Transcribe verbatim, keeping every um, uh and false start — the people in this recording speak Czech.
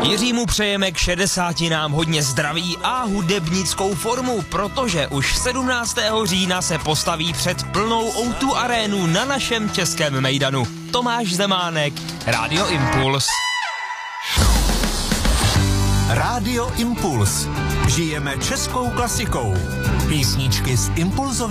Jiřímu přejeme k šedesátinám hodně zdraví a hudebnickou formu, protože už sedmnáctého října se postaví před plnou ó dva arénu na našem českém mejdanu. Tomáš Zemánek, Rádio Impuls. Rádio Impuls. Žijeme českou klasikou. Písničky z Impulzových